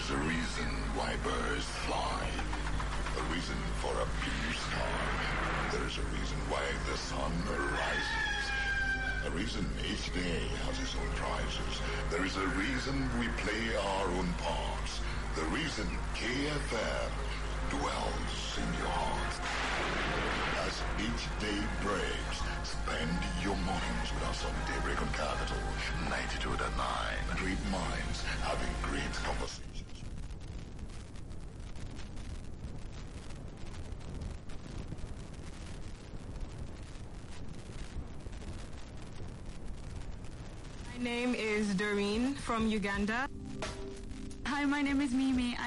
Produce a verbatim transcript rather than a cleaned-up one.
is a reason why birds fly. A reason for a blue sky. There is a reason why the sun rises. A reason each day has its own prizes. There is a reason we play our own parts. The reason K F M dwells in your heart. As each day breaks, spend your mornings with us on Daybreak on Capital ninety-two point nine. Great minds having great conversations. My name is Doreen from Uganda. Hi, my name is Mimi.